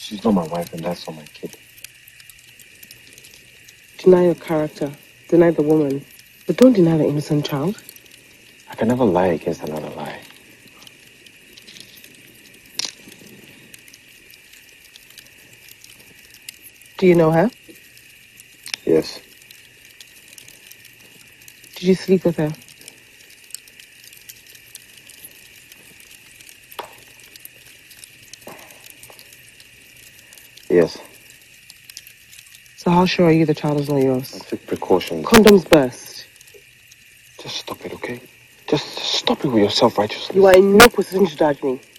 She's not my wife and that's not my kid. Deny your character. Deny the woman. But don't deny the innocent child. I can never lie against another lie. Do you know her? Yes. Did you sleep with her? Yes. So how sure are you the child is not yours? I took precautions. Condoms burst. Just stop it, okay? Just stop it with your self-righteousness. You are in no position to judge me.